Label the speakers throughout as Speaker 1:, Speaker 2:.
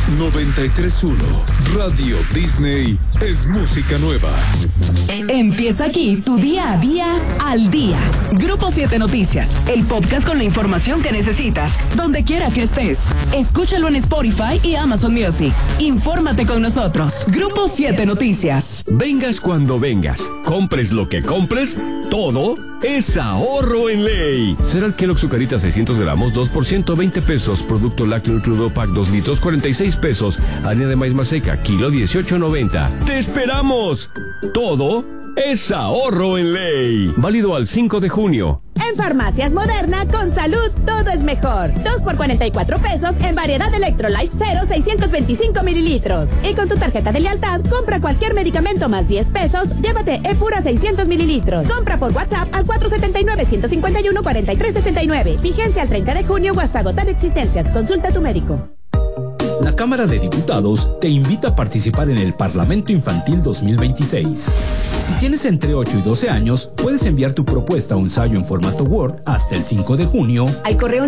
Speaker 1: 93.1 Radio Disney es música nueva.
Speaker 2: Empieza aquí tu día a día al día. Grupo 7 Noticias, el podcast con la información que necesitas, donde quiera que estés. Escúchalo en Spotify y Amazon Music. Infórmate con nosotros. Grupo 7 Noticias.
Speaker 3: Vengas cuando vengas, compres lo que compres, todo es ahorro en ley. Cereal Kellogg Zucarita 600 gramos, 2 por 120 pesos. Producto lácteo Nutrido Pack 2 litros, 46 pesos. Harina de maíz maseca, kilo 18.90. ¡Te esperamos! Todo es ahorro en ley. Válido al 5 de junio.
Speaker 4: En Farmacias Moderna, con salud, todo es mejor. 2 por 44 pesos en variedad Electrolyte 0, 625 mililitros. Y con tu tarjeta de lealtad, compra cualquier medicamento más 10 pesos, llévate Epura 600 mililitros. Compra por WhatsApp al 479-151-4369. Vigencia al 30 de junio o hasta agotar existencias. Consulta a tu médico.
Speaker 5: La Cámara de Diputados te invita a participar en el Parlamento Infantil 2026. Si tienes entre 8 y 12 años, puedes enviar tu propuesta o ensayo en formato Word hasta el 5 de junio
Speaker 6: al correo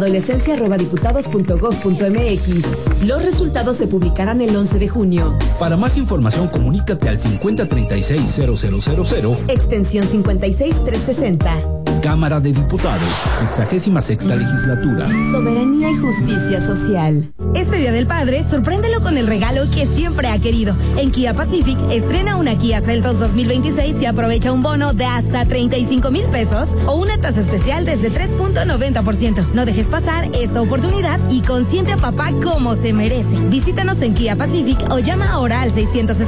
Speaker 6: ninesia@diputados.gov.mx. Los resultados se publicarán el 11 de junio.
Speaker 5: Para más información, comunícate al 5036-0000,
Speaker 6: extensión 56360.
Speaker 5: Cámara de Diputados, 66ª legislatura.
Speaker 6: Soberanía y justicia social.
Speaker 7: Este Día del Padre, sorpréndelo con el regalo que siempre ha querido. En Kia Pacific, estrena una Kia Seltos 2026 y aprovecha un bono de hasta 35,000 pesos o una tasa especial desde 3.90%. No dejes pasar esta oportunidad y consiente a papá como se merece. Visítanos en Kia Pacific o llama ahora al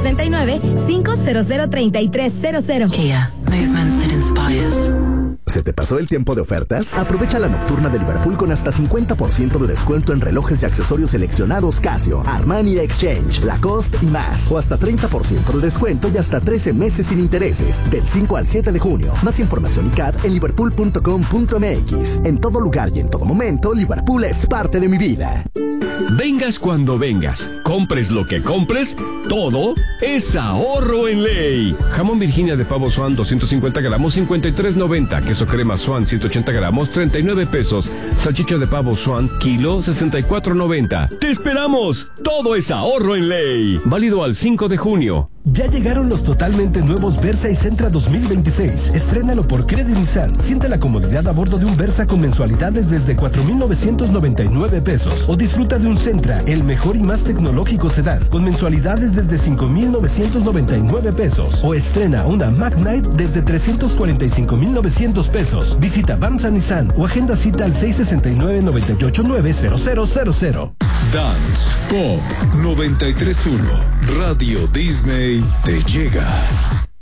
Speaker 7: 669-500-3300.
Speaker 8: Kia, movement that inspires.
Speaker 9: ¿Se te pasó el tiempo de ofertas? Aprovecha la nocturna de Liverpool con hasta 50% de descuento en relojes y accesorios seleccionados Casio, Armani Exchange, Lacoste y más. O hasta 30% de descuento y hasta 13 meses sin intereses. Del 5 al 7 de junio. Más información y CAD en liverpool.com.mx. En todo lugar y en todo momento, Liverpool es parte de mi vida.
Speaker 3: Vengas cuando vengas, compres lo que compres, todo es ahorro en ley. Jamón Virginia de pavo Swan 250 gramos, 53.90. Queso crema Swan 180 gramos, 39 pesos. Salchicha de pavo Swan, kilo 64.90. ¡Te esperamos! Todo es ahorro en ley. Válido al 5 de junio.
Speaker 10: Ya llegaron los totalmente nuevos Versa y Sentra 2026. Estrénalo por Credit Nissan. Siente la comodidad a bordo de un Versa con mensualidades desde 4,999 pesos. O disfruta de un Sentra, el mejor y más tecnológico sedán, con mensualidades desde 5,999 pesos. O estrena una Mac Knight desde 345,900 pesos. Visita Bamsa Nissan o agenda cita al 669-989-0000.
Speaker 1: Dance Pop 93.1 Radio Disney te llega.